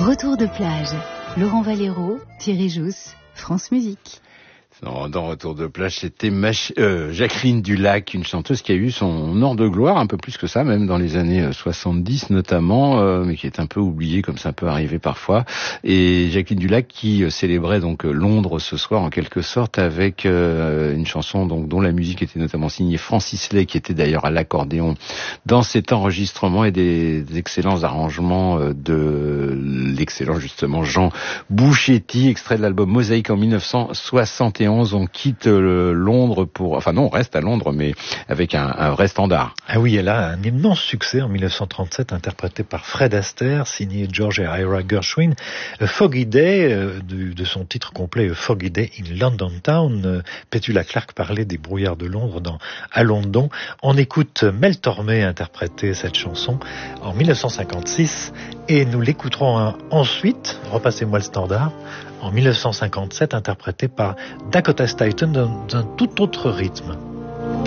Retour de plage. Laurent Valero, Thierry Jousse, France Musique. Dans Retour de plage, c'était Jacqueline Dulac, une chanteuse qui a eu son heure de gloire, un peu plus que ça, même dans les années 70 notamment, mais qui est un peu oubliée, comme ça peut arriver parfois. Et Jacqueline Dulac qui célébrait donc Londres ce soir en quelque sorte avec une chanson donc dont la musique était notamment signée Francis Lai, qui était d'ailleurs à l'accordéon dans cet enregistrement, et des excellents arrangements de l'excellent justement Jean Bouchetti, extrait de l'album Mosaïque en 1971. On quitte Londres on reste à Londres, mais avec un vrai standard. Ah oui, elle a un immense succès en 1937, interprété par Fred Astaire, signé George et Ira Gershwin. Foggy Day, de son titre complet, Foggy Day in London Town. Petula Clark parlait des brouillards de Londres à London. On écoute Mel Tormé interpréter cette chanson en 1956, et nous l'écouterons ensuite, repassez-moi le standard, en 1957, interprété par Dakota Staton dans un tout autre rythme.